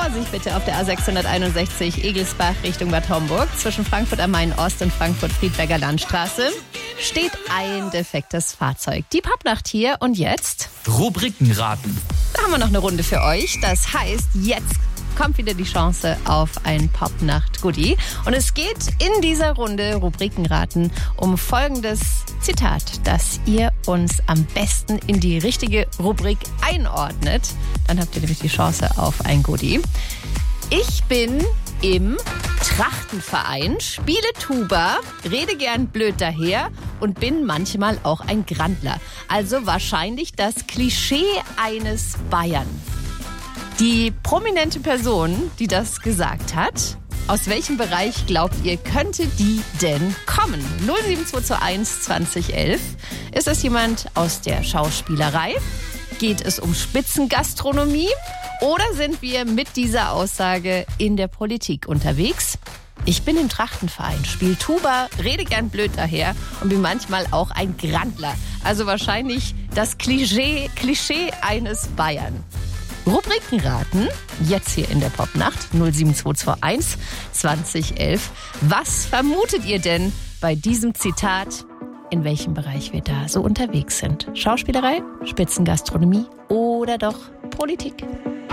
Vorsicht bitte auf der A661 Egelsbach Richtung Bad Homburg. Zwischen Frankfurt am Main Ost und Frankfurt-Friedberger Landstraße steht ein defektes Fahrzeug. Die Popnacht hier und jetzt Rubrikenraten. Da haben wir noch eine Runde für euch. Das heißt, jetzt kommt wieder die Chance auf ein Popnacht-Goodie. Und es geht in dieser Runde Rubrikenraten um folgendes Zitat, das ihr uns am besten in die richtige Rubrik einordnet. Dann habt ihr nämlich die Chance auf ein Goodie. Ich bin im Trachtenverein, spiele Tuba, rede gern blöd daher und bin manchmal auch ein Grandler. Also wahrscheinlich das Klischee eines Bayern. Die prominente Person, die das gesagt hat, aus welchem Bereich glaubt ihr, könnte die denn kommen? 07221 2011. Ist das jemand aus der Schauspielerei? Geht es um Spitzengastronomie? Oder sind wir mit dieser Aussage in der Politik unterwegs? Ich bin im Trachtenverein, spiele Tuba, rede gern blöd daher und bin manchmal auch ein Grandler. Also wahrscheinlich das Klischee eines Bayern. Rubrikenraten, jetzt hier in der Popnacht 07221 2011. Was vermutet ihr denn bei diesem Zitat, in welchem Bereich wir da so unterwegs sind? Schauspielerei, Spitzengastronomie oder doch Politik?